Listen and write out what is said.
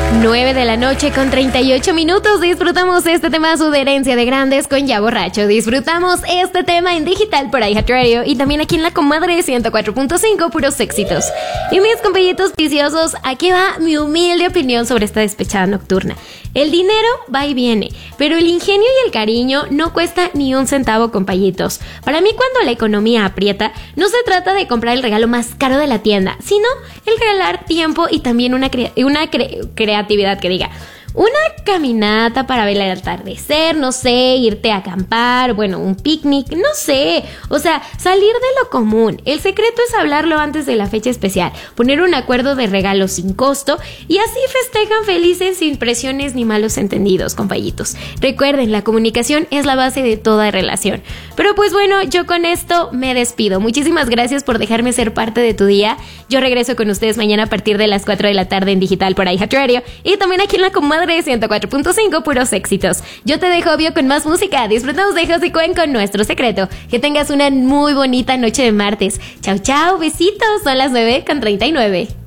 9 de la noche con 38 minutos. Disfrutamos este tema de herencia de grandes con Ya Borracho. Disfrutamos este tema en digital por iHeartRadio y también aquí en La Comadre 104.5, puros éxitos. Y mis compañitos viciosos, aquí va mi humilde opinión sobre esta despechada nocturna. El dinero va y viene, pero el ingenio y el cariño no cuesta ni un centavo, compañitos. Para mí, cuando la economía aprieta, no se trata de comprar el regalo más caro de la tienda, sino el regalar tiempo y también una creatividad que diga. Una caminata para ver el atardecer, no sé, irte a acampar, bueno, un picnic, no sé. O sea, salir de lo común. El secreto es hablarlo antes de la fecha especial, poner un acuerdo de regalo sin costo y así festejan felices sin presiones ni malos entendidos, compañitos. Recuerden, la comunicación es la base de toda relación. Pero pues bueno, yo con esto me despido. Muchísimas gracias por dejarme ser parte de tu día. Yo regreso con ustedes mañana a partir de las 4 de la tarde en digital por iHeartRadio y también aquí en La Comadre 104.5, puros éxitos. Yo te dejo obvio con más música. Disfrutamos de José Cuen con Nuestro Secreto. Que tengas una muy bonita noche de martes. Chau, chau, besitos. Son las 9:39.